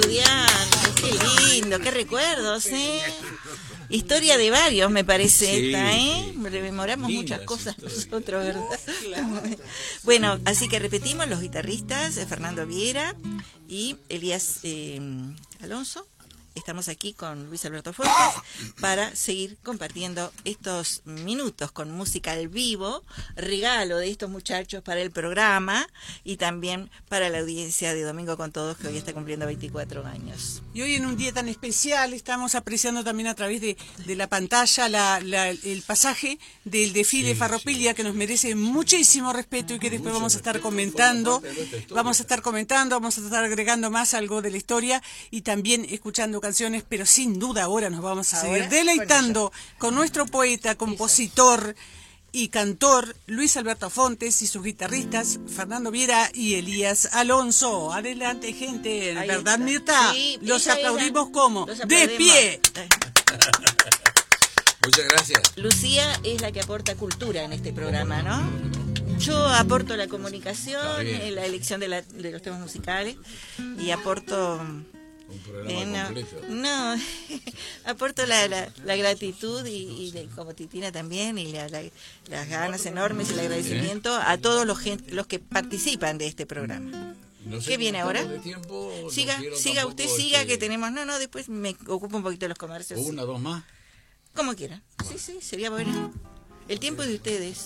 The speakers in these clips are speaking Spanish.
estudiantes, qué lindo, qué recuerdos, ¿eh? Historia de varios, me parece, Sí, esta, ¿eh? sí. Rememoramos muchas Lindas cosas historias. nosotros, ¿verdad? Bueno, así que repetimos, los guitarristas, Fernando Viera y Elías Alonso. Estamos aquí con Luis Alberto Fuentes para seguir compartiendo estos minutos con música al vivo, regalo de estos muchachos para el programa y también para la audiencia de Domingo con Todos, que hoy está cumpliendo 24 años. Y hoy en un día tan especial estamos apreciando también a través de la pantalla el pasaje del desfile Farropilia, que nos merece muchísimo respeto y que después vamos a estar comentando, vamos a estar agregando más algo de la historia y también escuchando canciones, pero sin duda ahora nos vamos a seguir deleitando con nuestro poeta, compositor y cantor Luis Alberto Fuentes y sus guitarristas Fernando Viera y Elías Alonso. Adelante, gente, Ahí ¿verdad, está. Mirta? Sí, Los ella aplaudimos era- como los de aplaudimos. pie. Muchas gracias. Lucía es la que aporta cultura en este programa, ¿no? Yo aporto la comunicación, Está bien. la elección de los temas musicales y aporto... Un programa completo. no, aporto la gratitud y como Titina también, y las ganas enormes y el agradecimiento a todos los que participan de este programa. No sé ¿Qué viene cómo ahora? estamos de tiempo, no Siga, quiero usted tampoco, siga, que tenemos... No, después me ocupo un poquito de los comercios. Una, dos más. Como quiera. Sí, sería bueno. El tiempo es de ustedes.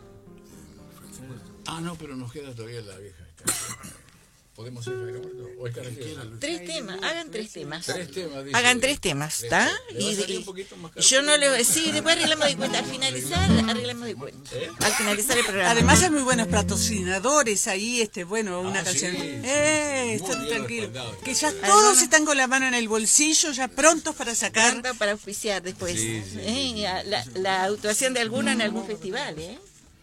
Ah, no, pero nos queda todavía la vieja esta. ¿Podemos ir a Roberto? ¿O es carretera? 3 temas, hagan 3 temas. 3 temas, dice. Hagan 3 temas, ¿está? ¿Le va a salir un poquito más caro? Yo no le... Sí, después arreglamos de cuenta. Al finalizar, arreglamos de cuenta. Al finalizar el programa. Además hay muy buenos patrocinadores ahí, una canción. sí, Está muy bien tranquilo. respaldado. Que ya todos están con la mano en el bolsillo, ya prontos para sacar. Canta para auspiciar después. Sí, sí, La actuación de alguno en algún festival, ¿eh?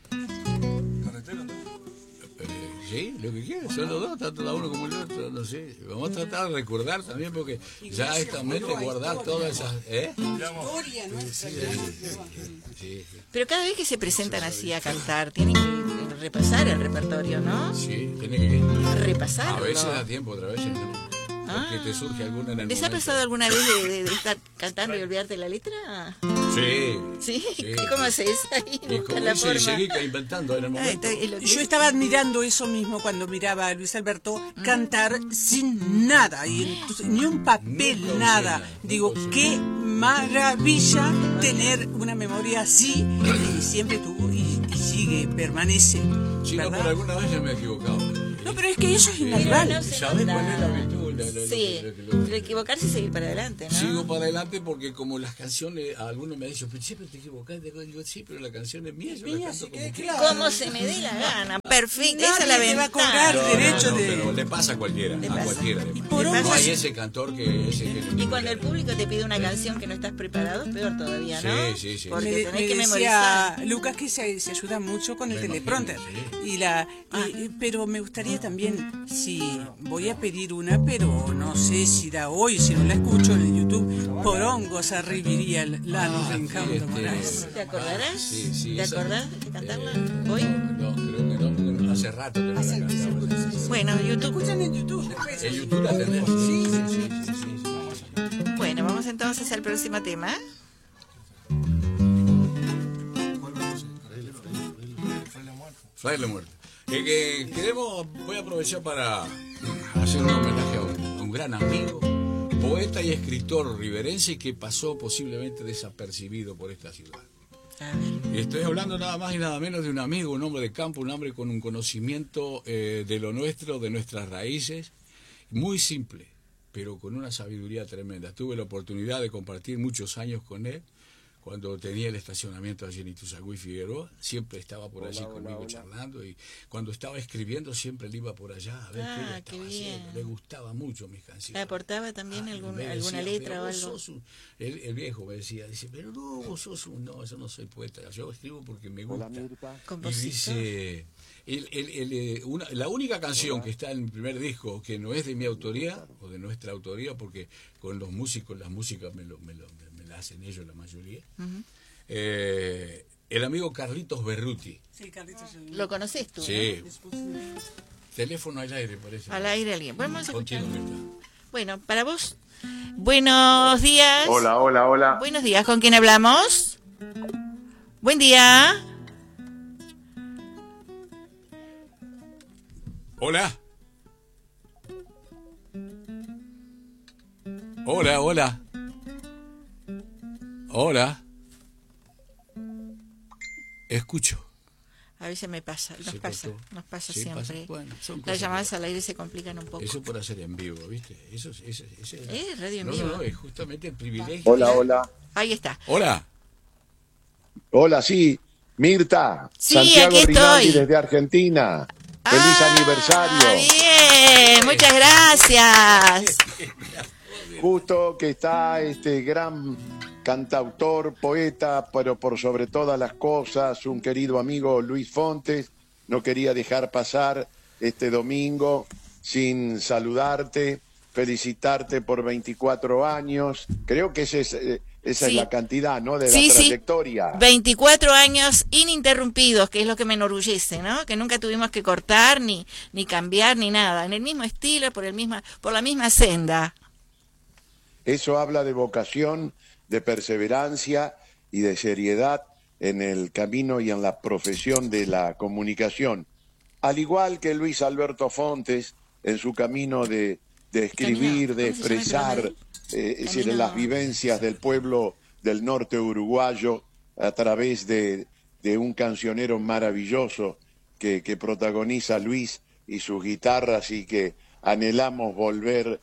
Sí, lo que quieras, son los dos, tanto la uno como el otro, no sé. Vamos a tratar de recordar también, porque ya esta mente guardar todas esas... Historia nuestra. Sí, Pero cada vez que se presentan así a cantar, tienen que repasar el repertorio, ¿no? sí, tiene que... Repasarlo. A veces da tiempo, otras veces no. Porque te surge alguna en el ¿Les ha momento. pasado alguna vez de estar cantando y olvidarte la letra? Sí. ¿Sí? Sí. ¿Cómo haces ahí? Y Buscan como la dice, y forma. seguí inventando en el momento. Yo estaba admirando eso mismo cuando miraba a Luis Alberto cantar sin nada, y entonces, ni un papel, Nunca usé nada. nada, Digo, nunca usé qué maravilla tener una memoria así, y siempre tuvo, y sigue, permanece. Sí, no, ¿verdad? pero alguna vez ya me he equivocado. No, pero es que eso es No innaturales. se ¿Sabes nota. cuál es la virtud? Sí, pero equivocarse y seguir para adelante, ¿no? Sigo para adelante porque como las canciones, algunos me han dicho, pero siempre te equivocaste. Digo, sí, pero la canción es mía, yo la Mía, canto sí, como que quiera. Como se me dé la gana. Perfecto. Esa es la Nadie te va a ventaja. cobrar No, derecho no, de... pero le pasa a cualquiera, Le a pasa. cualquiera. Y por No otro- hay ese cantor que... Y cuando el público te pide una canción que no estás preparado, es peor todavía, ¿no? Sí, sí. Porque Me tenés que decía memorizar. Lucas que se ayuda mucho con el Me teleprompter. imagino, Pero me gustaría también, si voy a pedir una, pero no sé si da hoy, si no la escucho en YouTube, Porongos arribiría la nos encanta Moraes. ¿Te acordarás? Sí, ¿Te esa- acordás de cantarla hoy? No, creo que no. Hace rato que no la cantamos. Bueno, YouTube. Escuchan en YouTube después. En YouTube la tenemos. Sí. Bueno, vamos entonces al próximo tema. Fraile muerto. Voy a aprovechar para hacer un homenaje a un gran amigo, poeta y escritor riverense que pasó posiblemente desapercibido por esta ciudad. A ver. Estoy hablando nada más y nada menos de un amigo, un hombre de campo, un hombre con un conocimiento de lo nuestro, de nuestras raíces, muy simple, pero con una sabiduría tremenda. Tuve la oportunidad de compartir muchos años con él, cuando tenía el estacionamiento allí en Ituzaingó y Figueroa, siempre estaba por allí conmigo charlando, y cuando estaba escribiendo siempre él iba por allá a ver qué ella qué estaba bien. haciendo. Le gustaba mucho mis canciones. ¿Le aportaba también Me alguna decía, letra pero o vos algo? sos el viejo me decía, dice, pero no, vos sos no, yo no soy poeta, yo escribo porque me gusta. Y Compositor. dice, la única canción que está en mi primer disco, que no es de mi autoría, o de nuestra autoría, porque con los músicos, las músicas me la hacen ellos la mayoría, el amigo Carlitos Berruti. Sí, Carlitos. ¿Lo conoces tú? Sí. Teléfono al aire, parece. Al aire alguien. Bueno, vamos a Contigo, escuchar. Mirta. Bueno, para vos. Buenos días. Hola, hola, hola. Buenos días, ¿con quién hablamos? Buen día. Hola. Hola, hola. Hola. Escucho. A veces me pasa, nos pasa Sí, siempre. pasa. Bueno, son Las cosas llamadas al aire se complican un poco. Eso por hacer en vivo, ¿viste? Eso Radio en no, vivo. No, es justamente el privilegio. Hola, hola. Ahí está. Hola. Hola, sí. Mirta. Sí, Santiago aquí Rinaldi estoy. desde Argentina. Feliz aniversario. Bien, muchas gracias. Justo que está este gran cantautor, poeta, pero por sobre todas las cosas, un querido amigo Luis Fontes. No quería dejar pasar este domingo sin saludarte, felicitarte por 24 años. Creo que esa es Sí. la cantidad, ¿no? De Sí, la sí. trayectoria. 24 años ininterrumpidos, que es lo que me enorgullece, ¿no? Que nunca tuvimos que cortar, ni cambiar, ni nada. En el mismo estilo, por la misma senda. Eso habla de vocación, de perseverancia y de seriedad en el camino y en la profesión de la comunicación. Al igual que Luis Alberto Fontes, en su camino de escribir, de ¿cómo se llama el expresar, programa es decir, Camino- las vivencias del pueblo del norte uruguayo a través de un cancionero maravilloso que protagoniza Luis y sus guitarras, y que anhelamos volver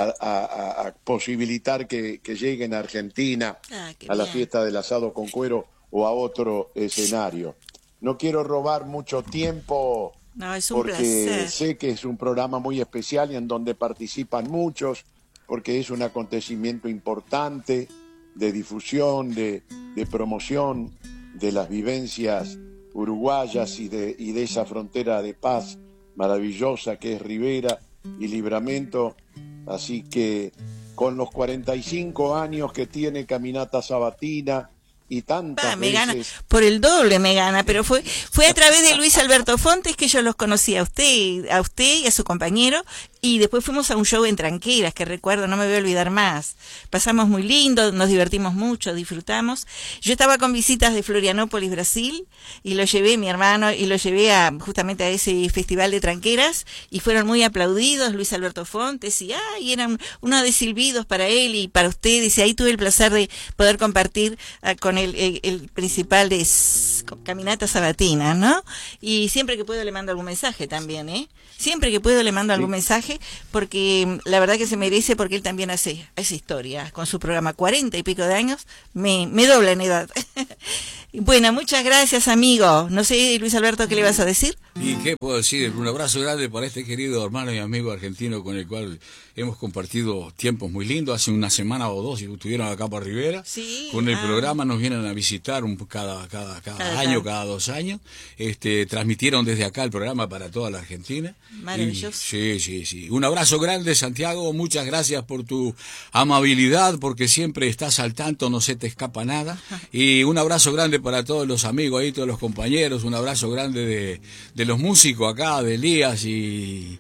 a posibilitar que lleguen a Argentina, Qué a la bien. fiesta del asado con cuero o a otro escenario. No quiero robar mucho tiempo No, es un porque placer. sé que es un programa muy especial y en donde participan muchos, porque es un acontecimiento importante de difusión, de promoción de las vivencias uruguayas y de esa frontera de paz maravillosa que es Rivera y Libramento. Así que con los 45 años que tiene Caminata Sabatina y tantas Me gana, veces... por el doble me gana, pero fue a través de Luis Alberto Fontes que yo los conocí a usted y a su compañero, y después fuimos a un show en Tranqueras, que recuerdo, no me voy a olvidar más. Pasamos muy lindo, nos divertimos mucho, disfrutamos. Yo estaba con visitas de Florianópolis, Brasil, y lo llevé, mi hermano, y lo llevé justamente a ese festival de Tranqueras, y fueron muy aplaudidos, Luis Alberto Fontes, y eran uno de silbidos para él y para usted. Dice, ahí tuve el placer de poder compartir con el principal de Caminata Sabatina, ¿no? Y siempre que puedo le mando algún mensaje también, ¿eh? Siempre que puedo le mando algún mensaje, porque la verdad que se merece, porque él también hace historia con su programa, 40 y pico de años, me dobla en edad. Bueno, muchas gracias, amigo. No sé, Luis Alberto, ¿qué le vas a decir? ¿Y qué puedo decir? Un abrazo grande para este querido hermano y amigo argentino con el cual hemos compartido tiempos muy lindos. Hace una semana o dos estuvieron acá por Rivera. Sí, con el programa nos vienen a visitar cada año, cada 2 años. Transmitieron desde acá el programa para toda la Argentina. Maravilloso. Sí. Un abrazo grande, Santiago. Muchas gracias por tu amabilidad, porque siempre estás al tanto, no se te escapa nada. Y un abrazo grande para todos los amigos ahí, todos los compañeros. Un abrazo grande de los músicos acá, de Elías y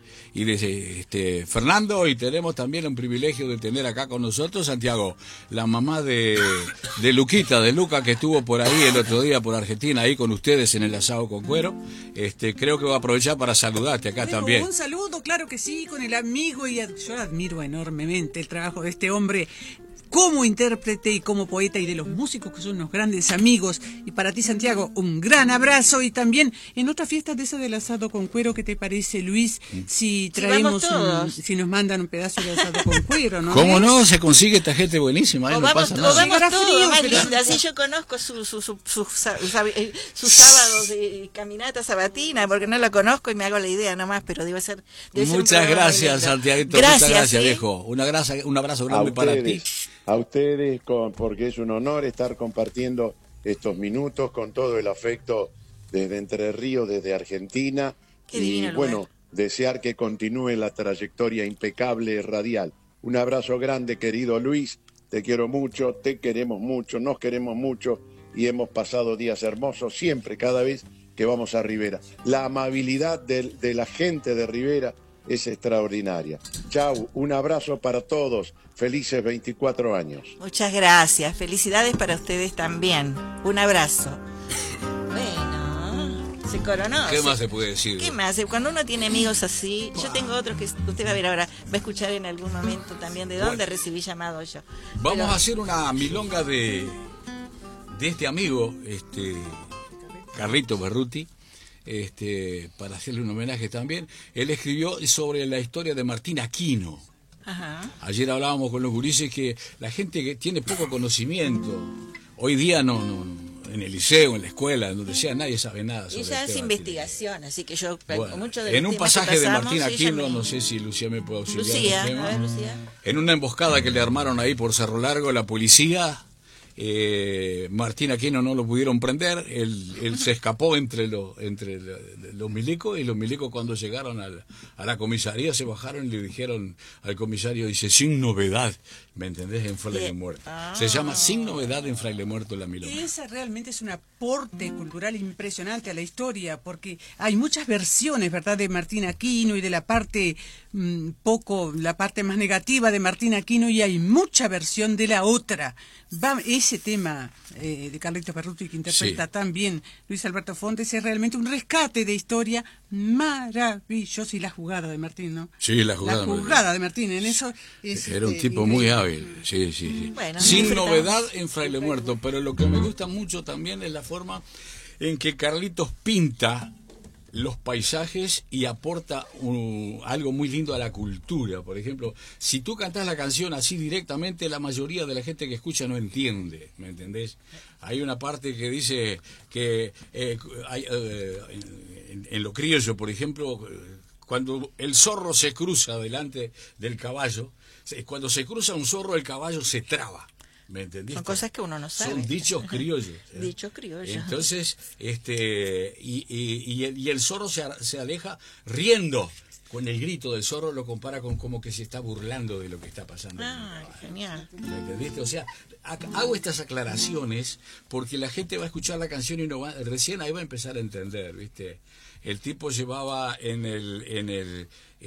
de Fernando. Y tenemos también un privilegio de tener acá con nosotros, Santiago, la mamá de Luca, que estuvo por ahí el otro día por Argentina, ahí con ustedes en el asado con cuero. Creo que voy a aprovechar para saludarte acá también. Un saludo, claro que sí, con el amigo, y yo admiro enormemente el trabajo de este hombre como intérprete y como poeta, y de los músicos que son unos grandes amigos. Y para ti, Santiago, un gran abrazo. Y también en otra fiesta de esa del asado con cuero, ¿qué te parece, Luis? Si traemos si nos mandan un pedazo de asado con cuero, ¿no? ¿Cómo no? Se consigue esta gente buenísima, O no vamos, pasa nada. vamos todos, frío, más pero- linda. Así yo conozco sus sábados de caminata sabatina, porque no la conozco y me hago la idea nomás, pero debe ser un Muchas programa gracias, muy lindo. Santiago. Gracias, Muchas gracias, ¿eh? viejo. Un abrazo grande para ti. A ustedes, porque es un honor estar compartiendo estos minutos con todo el afecto desde Entre Ríos, desde Argentina. Qué y divino bueno, lugar. desear que continúe la trayectoria impecable radial. Un abrazo grande, querido Luis. Te quiero mucho, te queremos mucho, nos queremos mucho, y hemos pasado días hermosos siempre, cada vez que vamos a Rivera. La amabilidad de la gente de Rivera es extraordinaria. Chau, un abrazo para todos, felices 24 años. Muchas gracias, felicidades para ustedes también. Un abrazo. Bueno, se coronó. ¿Qué más se puede decir? ¿Qué más? Cuando uno tiene amigos así, yo tengo otros que usted va a ver ahora, va a escuchar en algún momento también de dónde recibí llamado yo. Vamos a hacer una milonga de este amigo, Carlito Berruti, para hacerle un homenaje también. Él escribió sobre la historia de Martín Aquino. Ajá. Ayer hablábamos con los gurises que la gente que tiene poco conocimiento, hoy día no, en el liceo, en la escuela, en donde sea, nadie sabe nada sobre Y ya el es tema. investigación, así que yo Bueno, mucho de en un pasaje de Martín Aquino, no sé si Lucía me puede auxiliar. Lucía, en el tema. a ver, Lucía. En una emboscada que le armaron ahí por Cerro Largo, la policía, Martín Aquino no lo pudieron prender, él se escapó entre los milicos, y los milicos cuando llegaron a la comisaría se bajaron y le dijeron al comisario, dice, sin novedad, ¿me entendés? En Fraile Muerto. Se llama Sin Novedad en Fraile Muerto la milonga. Esa realmente es un aporte cultural impresionante a la historia, porque hay muchas versiones, ¿verdad?, de Martín Aquino y de la parte la parte más negativa de Martín Aquino, y hay mucha versión de la otra. Ese tema de Carlito Berruti que interpreta tan bien Luis Alberto Fontes es realmente un rescate de historia maravilloso, y la jugada de Martín, ¿no? Sí, la jugada de Martín, en eso era un tipo muy hábil, sí. Bueno, sin novedad en Fraile Muerto, pero lo que me gusta mucho también es la forma en que Carlitos pinta los paisajes y aporta algo muy lindo a la cultura. Por ejemplo, si tú cantás la canción así directamente, la mayoría de la gente que escucha no entiende, ¿me entendés? Hay una parte que dice que en lo criollo, por ejemplo, cuando el zorro se cruza delante del caballo, cuando se cruza un zorro, el caballo se traba. ¿Me entendiste? Son cosas que uno no sabe. Son dichos criollos. Dichos criollos. Entonces, y el zorro se aleja riendo. Con el grito del zorro lo compara con como que se está burlando de lo que está pasando. Ah, genial. ¿Me entendiste? O sea, hago estas aclaraciones porque la gente va a escuchar la canción y recién ahí va a empezar a entender, ¿viste? El tipo llevaba en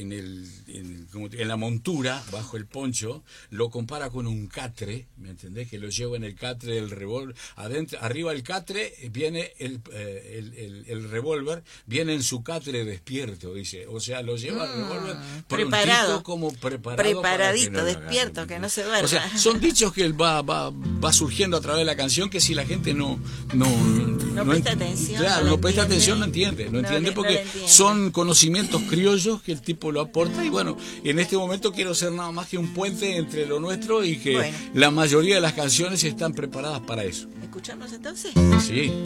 la montura, bajo el poncho, lo compara con un catre, ¿me entendés? Que lo lleva en el catre del revólver. Arriba del catre viene el revólver, viene en su catre despierto, dice. O sea, lo lleva el revólver preparado, como preparadito, no despierto, que no se duerma. O sea, son dichos que va surgiendo a través de la canción, que si la gente no presta atención, claro, no presta atención, no entiende porque son conocimientos criollos que el tipo lo aporta. Y bueno, en este momento quiero ser nada más que un puente entre lo nuestro y que la mayoría de las canciones están preparadas para eso. ¿Escuchamos entonces? Sí.